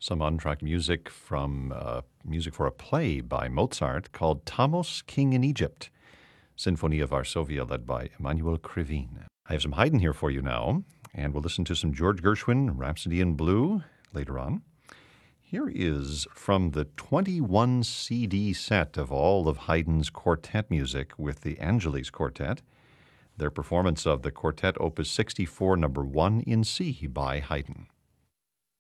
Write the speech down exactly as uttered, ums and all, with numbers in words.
Some on-track music from uh, music for a play by Mozart called Thamos, King in Egypt, Sinfonia Varsovia, led by Emanuel Krivine. I have some Haydn here for you now, and we'll listen to some George Gershwin, Rhapsody in Blue, later on. Here is from the twenty-one C D set of all of Haydn's quartet music with the Angeles Quartet, their performance of the Quartet Opus sixty-four, number one in C by Haydn.